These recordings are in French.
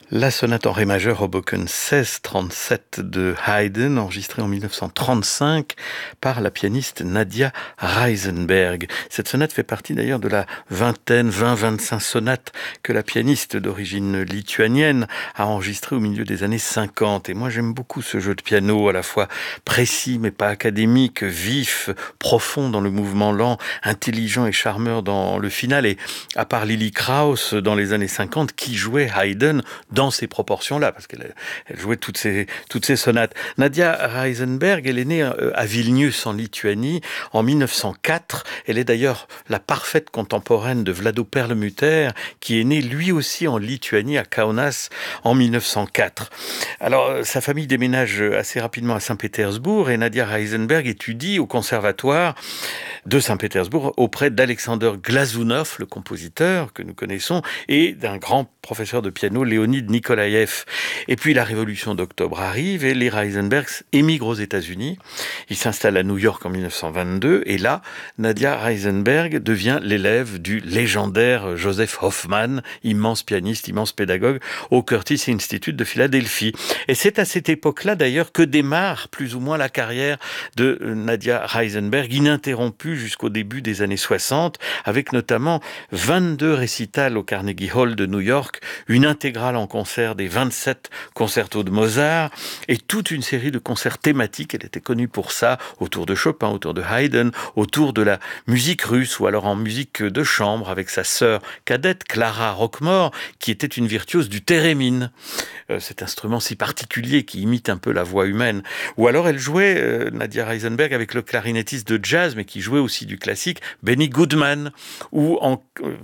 La sonate en ré majeur Hoboken 1637 de Haydn, enregistrée en 1935 par la pianiste Nadia Reisenberg. Cette sonate fait partie d'ailleurs de la vingtaine, 20-25 sonates que la pianiste d'origine lituanienne a enregistrées au milieu des années 50. Et moi j'aime beaucoup ce jeu de piano, à la fois précis mais pas académique, vif, profond dans le mouvement lent, intelligent et charmeur dans le final. Et à part Lily Krauss dans les années 50, qui jouait Haydn dans ces proportions-là, parce qu'elle jouait toutes ces sonates. Nadia Reisenberg, elle est née à Vilnius, en Lituanie, en 1904. Elle est d'ailleurs la parfaite contemporaine de Vlado Perlemuter, qui est né lui aussi en Lituanie, à Kaunas, en 1904. Alors, sa famille déménage assez rapidement à Saint-Pétersbourg, et Nadia Reisenberg étudie au conservatoire de Saint-Pétersbourg auprès d'Alexander Glazunov, le compositeur que nous connaissons, et d'un grand professeur de piano, Leonid Nikolaev. Et puis la révolution d'octobre arrive et les Reisenbergs émigrent aux États-Unis. Ils s'installent à New York en 1922 et là, Nadia Reisenberg devient l'élève du légendaire Joseph Hoffman, immense pianiste, immense pédagogue, au Curtis Institute de Philadelphie. Et c'est à cette époque-là d'ailleurs que démarre plus ou moins la carrière de Nadia Reisenberg, ininterrompue jusqu'au début des années 60, avec notamment 22 récitals au Carnegie Hall de New York, une intégrale en concert des 27 concertos de Mozart et toute une série de concerts thématiques. Elle était connue pour ça, autour de Chopin, autour de Haydn, autour de la musique russe ou alors en musique de chambre avec sa sœur cadette Clara Roquemore, qui était une virtuose du thérémine, cet instrument si particulier qui imite un peu la voix humaine. Ou alors elle jouait, Nadia Reisenberg, avec le clarinettiste de jazz mais qui jouait aussi du classique, Benny Goodman, ou en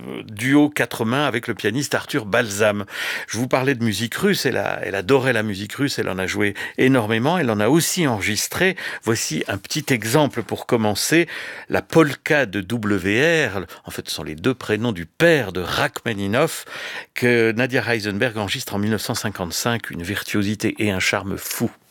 duo quatre mains avec le pianiste Arthur Balsam. Je vous parlais de musique russe, elle adorait la musique russe, elle en a joué énormément, elle en a aussi enregistré. Voici un petit exemple pour commencer, la polka de WR, en fait ce sont les deux prénoms du père de Rachmaninoff, que Nadia Reisenberg enregistre en 1955, une virtuosité et un charme fou.